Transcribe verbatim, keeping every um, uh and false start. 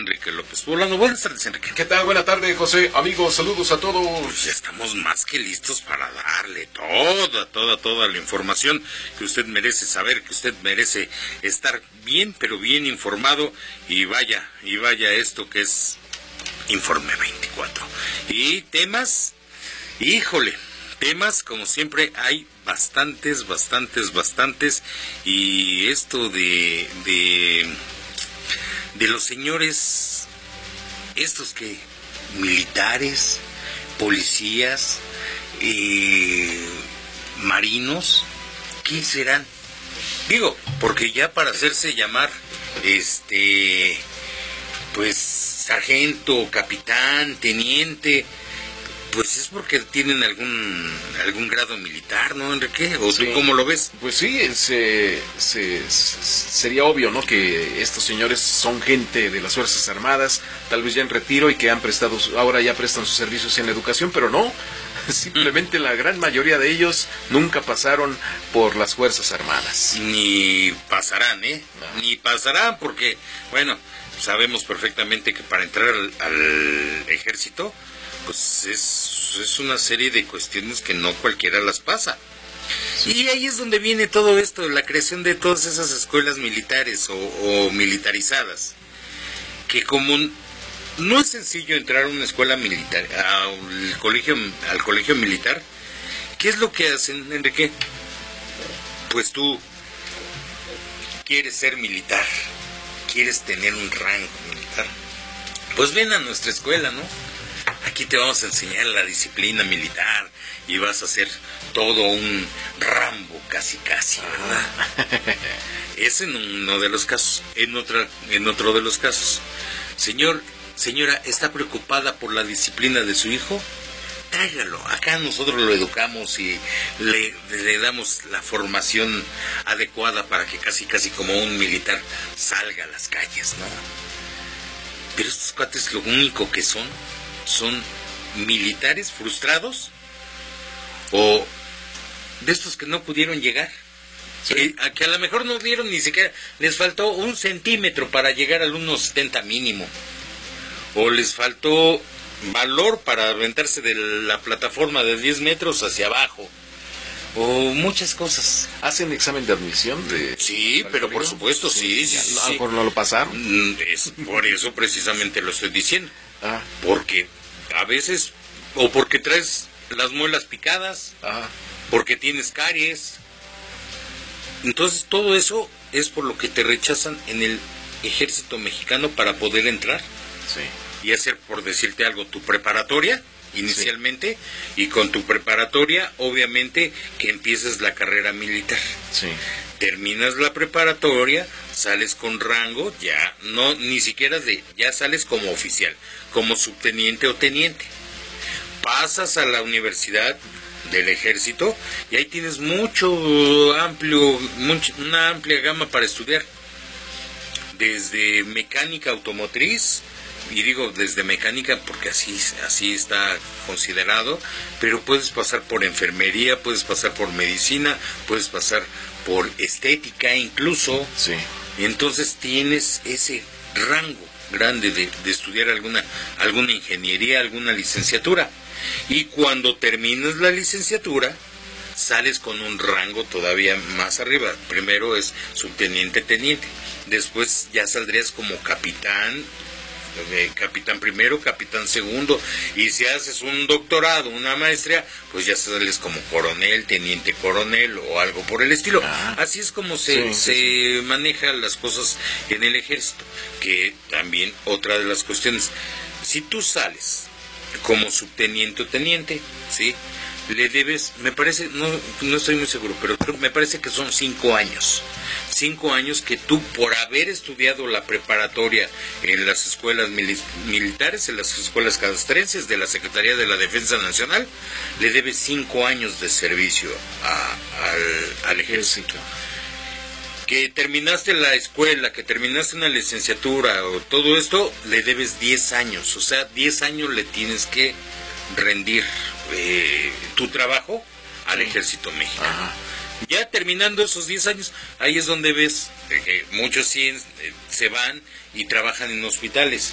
Enrique López Poblano. Buenas tardes, Enrique. ¿Qué tal? Buenas tardes, José. Amigos, saludos a todos. Pues ya estamos más que listos para darle toda, toda, toda la información que usted merece saber, que usted merece estar bien, pero bien informado. Y vaya, y vaya esto que es Informe veinticuatro. Y temas, híjole, temas como siempre hay bastantes, bastantes, bastantes. Y esto de, de, de los señores, estos que, militares, policías, eh, marinos, ¿qué serán? Digo, porque ya para hacerse llamar, este, pues, sargento, capitán, teniente, pues es porque tienen algún algún grado militar, ¿no, Enrique? ¿O sí. Tú cómo lo ves? Pues sí, se, se, sería obvio, ¿no?, que estos señores son gente de las Fuerzas Armadas, tal vez ya en retiro y que han prestado, ahora ya prestan sus servicios en la educación, pero no, simplemente la gran mayoría de ellos nunca pasaron por las Fuerzas Armadas. Ni pasarán, ¿eh? No. Ni pasarán porque, bueno, sabemos perfectamente que para entrar al, al ejército, pues es, es una serie de cuestiones que no cualquiera las pasa. Sí. Y ahí es donde viene todo esto, la creación de todas esas escuelas militares o, o militarizadas, que como no es sencillo entrar a una escuela militar, al colegio, al colegio militar, ¿qué es lo que hacen, Enrique? Pues tú quieres ser militar, quieres tener un rango militar, pues ven a nuestra escuela, ¿no? Aquí te vamos a enseñar la disciplina militar y vas a hacer todo un Rambo casi casi, ¿verdad? Es en uno de los casos. En otra, en otro de los casos, señor, señora, ¿está preocupada por la disciplina de su hijo? Tráigalo. Acá nosotros lo educamos y le, le damos la formación adecuada para que casi casi como un militar salga a las calles, ¿no? Pero estos cuates lo único que son son militares frustrados o de estos que no pudieron llegar, sí. eh, a que a lo mejor no dieron ni siquiera, les faltó un centímetro para llegar al uno setenta mínimo, o les faltó valor para aventarse de la plataforma de diez metros hacia abajo, o muchas cosas. ¿Hacen examen de admisión? De, sí, pero por supuesto, sí, sí, sí, ¿A lo mejor no lo pasaron? Es, por eso precisamente lo estoy diciendo. Ah. Porque a veces, o porque traes las muelas picadas, ah. porque tienes caries. Entonces todo eso es por lo que te rechazan en el ejército mexicano para poder entrar. Sí. Y hacer, por decirte algo, tu preparatoria inicialmente, sí. Y con tu preparatoria obviamente que empieces la carrera militar. Sí. Terminas la preparatoria, sales con rango, ya no, ni siquiera de, ya sales como oficial, como subteniente o teniente. Pasas a la universidad del ejército y ahí tienes mucho amplio, mucho, una amplia gama para estudiar. Desde mecánica automotriz, y digo desde mecánica porque así, así está considerado, pero puedes pasar por enfermería, puedes pasar por medicina, puedes pasar por estética incluso. Sí. Y entonces tienes ese rango grande de, de estudiar alguna, alguna ingeniería, alguna licenciatura. Y cuando terminas la licenciatura, sales con un rango todavía más arriba. Primero es subteniente, teniente. Después ya saldrías como capitán, eh, capitán primero, capitán segundo, y si haces un doctorado, una maestría, pues ya sales como coronel, teniente coronel o algo por el estilo. Ah, así es como se, sí, se sí. manejan las cosas en el ejército. Que también otra de las cuestiones, si tú sales como subteniente o teniente, ¿sí?, le debes, me parece, no, no estoy muy seguro, pero me parece que son cinco años. Cinco años que tú, por haber estudiado la preparatoria en las escuelas mili- militares, en las escuelas cadastrenses de la Secretaría de la Defensa Nacional, le debes cinco años de servicio a, al, al ejército. Que terminaste la escuela, que terminaste una licenciatura o todo esto, le debes diez años. O sea, diez años le tienes que rendir eh, tu trabajo al sí. ejército mexicano. Ajá. Ya terminando esos diez años, ahí es donde ves que muchos sí, eh, se van y trabajan en hospitales.